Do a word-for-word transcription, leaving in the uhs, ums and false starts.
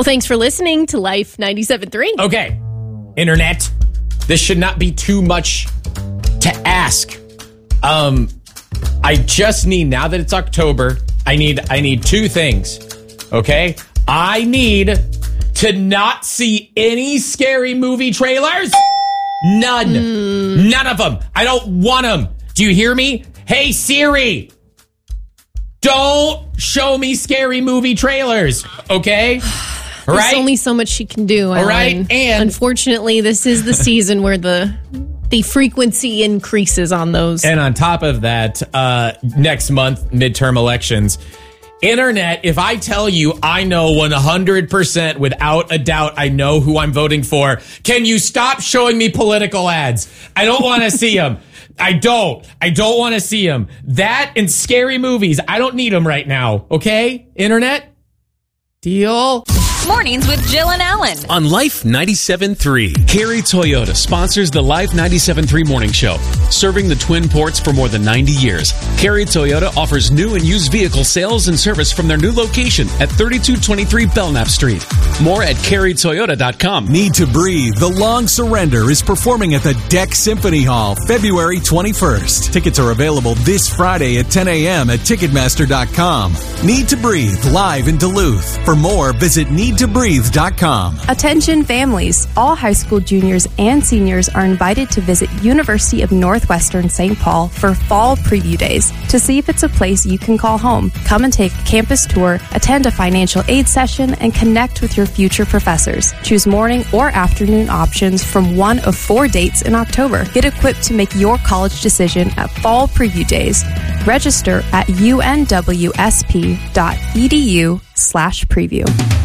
Well, thanks for listening to Life ninety-seven point three. Okay, Internet, this should not be too much to ask. Um, I just need, now that it's October, I need I need two things, okay? I need to not see any scary movie trailers. None. Mm. None of them. I don't want them. Do you hear me? Hey, Siri, don't show me scary movie trailers, okay? All right? There's only so much she can do, Alan. All right, and unfortunately, this is the season where the the frequency increases on those. And on top of that, uh, next month, midterm elections. Internet, if I tell you I know one hundred percent without a doubt I know who I'm voting for, can you stop showing me political ads? I don't want to see them. I don't. I don't want to see them. That and scary movies, I don't need them right now. Okay, Internet? Deal? Mornings with Jill and Alan on Life ninety-seven point three. Carey Toyota sponsors the Life ninety-seven point three morning show. Serving the Twin Ports for more than ninety years, Carey Toyota offers new and used vehicle sales and service from their new location at thirty-two twenty-three Belknap Street. More at carey toyota dot com. Need to Breathe, The Long Surrender is performing at the Deck Symphony Hall February twenty-first. Tickets are available this Friday at ten a.m. at ticketmaster dot com. Need to Breathe, live in Duluth. For more, visit need to breathe dot com. Attention families. All high school juniors and seniors are invited to visit University of Northwestern Saint Paul for fall preview days to see if it's a place you can call home. Come and take a campus tour, attend a financial aid session, and connect with your future professors. Choose morning or afternoon options from one of four dates in October. Get equipped to make your college decision at fall preview days. Register at unwsp dot edu slash preview.